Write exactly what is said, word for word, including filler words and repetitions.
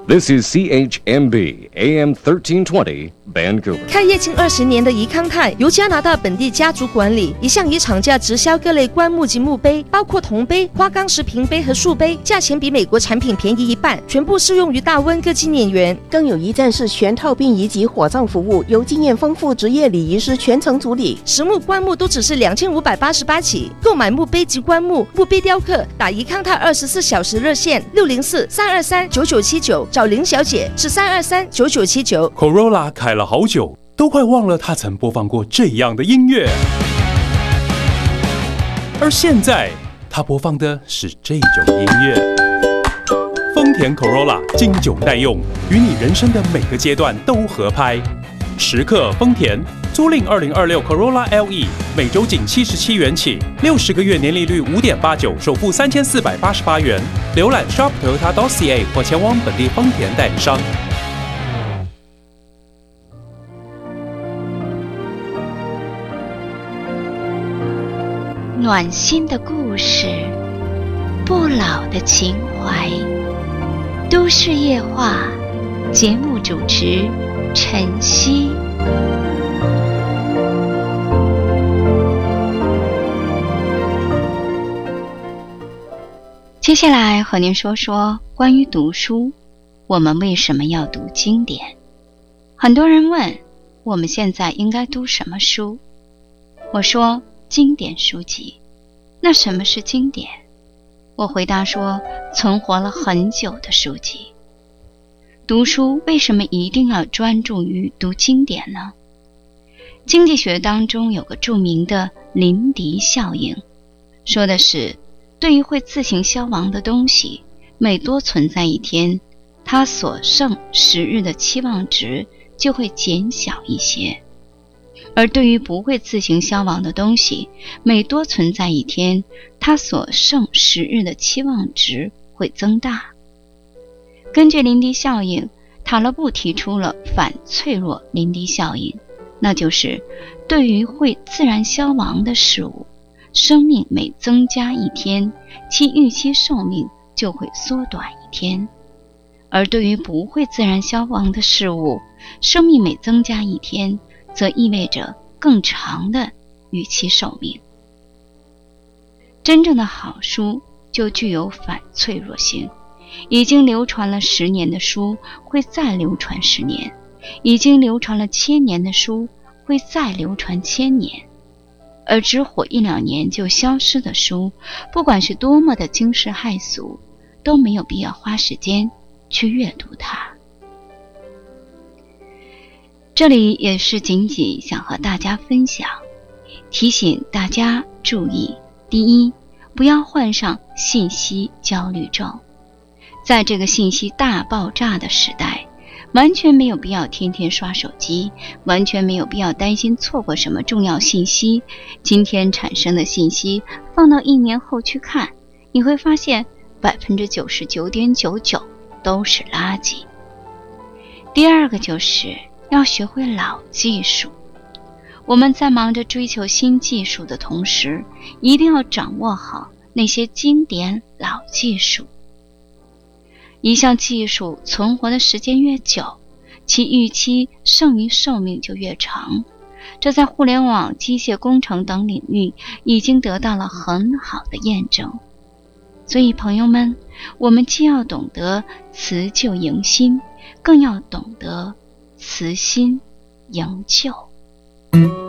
This is C H M B A M thirteen twenty Vancouver。 开业近二十年的怡康泰由加拿大本地家族管理，一向以厂价直销各类棺木及墓碑，包括铜杯、花岗石瓶杯和树杯，价钱比美国产品便宜一半，全部适用于大温各纪念园。 更有一站式全套殡仪及火葬服务，由经验丰富职业礼仪师全程处理。 实木棺木都只是两千五百八十八起，购买墓碑及棺木、墓碑雕刻，打怡康泰二十四小时热线六零四三二三九九七九，找林小姐是三二三九九七九。 Corolla 开了好久，都快忘了他曾播放过这样的音乐，而现在他播放的是这种音乐。丰田 Corolla 经久耐用，与你人生的每个阶段都合拍。时刻丰田，租赁二零二六 Corolla L E， 每周仅七十七元起，六十个月年利率五点八九，首付三千四百八十八元。浏览 shop toyota dot c a 或前往本地丰田代理商。 暖心的故事，不老的情怀。都市夜话，节目主持晨曦。接下来和您说说关于读书，我们为什么要读经典？很多人问，我们现在应该读什么书？我说经典书籍。那什么是经典？我回答说，存活了很久的书籍。读书为什么一定要专注于读经典呢？经济学当中有个著名的林迪效应，说的是，对于会自行消亡的东西，每多存在一天，它所剩时日的期望值就会减小一些。而对于不会自行消亡的东西，每多存在一天，它所剩时日的期望值会增大。根据林迪效应，塔勒布提出了反脆弱林迪效应，那就是对于会自然消亡的事物，生命每增加一天，其预期寿命就会缩短一天；而对于不会自然消亡的事物，生命每增加一天，则意味着更长的预期寿命。真正的好书就具有反脆弱性，已经流传了十年的书会再流传十年，已经流传了千年的书会再流传千年，而只火一两年就消失的书，不管是多么的惊世骇俗，都没有必要花时间去阅读它。这里也是仅仅想和大家分享，提醒大家注意：第一，不要患上信息焦虑症。在这个信息大爆炸的时代，完全没有必要天天刷手机，完全没有必要担心错过什么重要信息。今天产生的信息，放到一年后去看，你会发现 百分之九十九点九九 都是垃圾。第二个就是要学会老技术。我们在忙着追求新技术的同时，一定要掌握好那些经典老技术。一项技术存活的时间越久，其预期剩余寿命就越长，这在互联网、机械工程等领域已经得到了很好的验证。所以朋友们，我们既要懂得辞旧迎新，更要懂得辞新迎旧。